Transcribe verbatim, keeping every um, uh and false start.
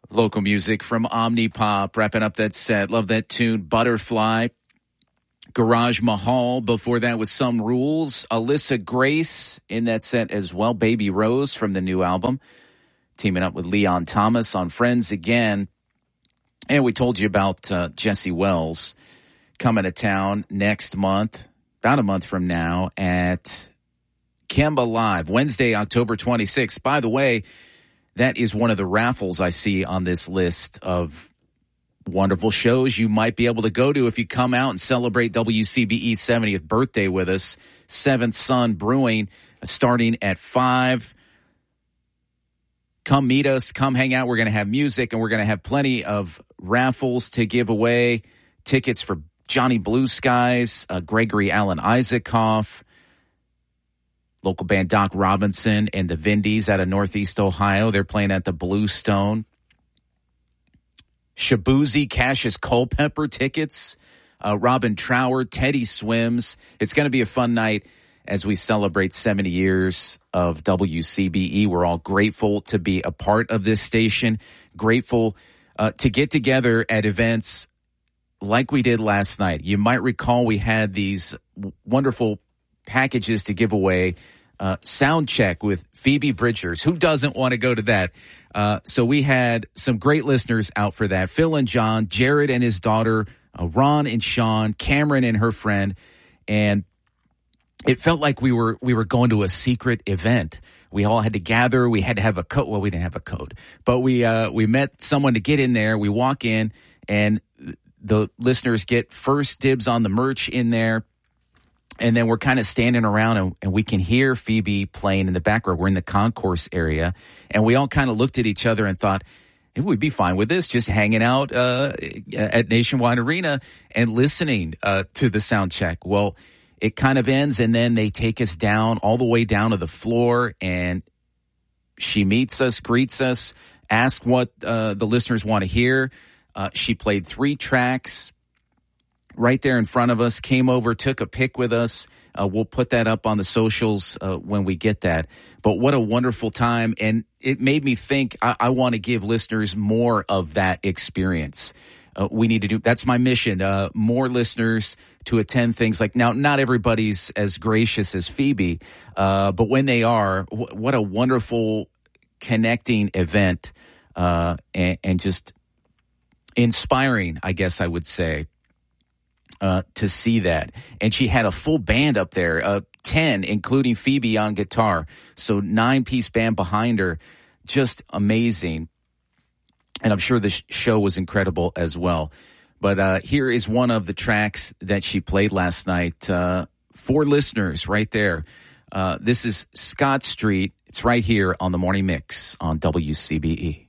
Local music from Omnipop, wrapping up that set. Love that tune, Butterfly. Garage Mahal, before that was Some Rules. Alyssa Grace in that set as well. Baby Rose from the new album. Teaming up with Leon Thomas on Friends Again. And we told you about uh, Jesse Wells coming to town next month, about a month from now, at Kemba Live, Wednesday, October twenty-sixth. By the way, that is one of the raffles I see on this list of wonderful shows you might be able to go to if you come out and celebrate W C B E's seventieth birthday with us. Seventh Son Brewing, starting at five. Come meet us. Come hang out. We're going to have music, and we're going to have plenty of raffles to give away. Tickets for Johnny Blue Skies, uh, Gregory Alan Isaacoff, local band Doc Robinson and the Vindies out of Northeast Ohio. They're playing at the Bluestone. Shabuzi, Cassius Culpepper tickets. Uh, Robin Trower, Teddy Swims. It's going to be a fun night as we celebrate seventy years of W C B E. We're all grateful to be a part of this station. Grateful uh, to get together at events like we did last night. You might recall we had these w- wonderful packages to give away. Uh, sound check with Phoebe Bridgers. Who doesn't want to go to that? Uh, so we had some great listeners out for that. Phil and John, Jared and his daughter, uh, Ron and Sean, Cameron and her friend. And it felt like we were, we were going to a secret event. We all had to gather. We had to have a code. Well, we didn't have a code, but we, uh, we met someone to get in there. We walk in and the listeners get first dibs on the merch in there. And then we're kind of standing around and, and we can hear Phoebe playing in the background. We're in the concourse area. And we all kind of looked at each other and thought, hey, we'd be fine with this, just hanging out uh, at Nationwide Arena and listening uh, to the sound check. Well, it kind of ends, and then they take us down, all the way down to the floor, and she meets us, greets us, asks what uh, the listeners want to hear. Uh, she played three tracks right there in front of us, came over, took a pic with us. Uh, we'll put that up on the socials uh, when we get that. But what a wonderful time. And it made me think I, I want to give listeners more of that experience. Uh, we need to do, that's my mission, uh, more listeners to attend things like, now, not everybody's as gracious as Phoebe, uh, but when they are, w- what a wonderful connecting event uh, and, and just inspiring, I guess I would say. Uh, to see that. And she had a full band up there, uh, ten, including Phoebe on guitar. So nine-piece band behind her. Just amazing. And I'm sure the sh- show was incredible as well. But uh, here is one of the tracks that she played last night uh, for listeners right there. Uh, this is Scott Street. It's right here on the Morning Mix on W C B E.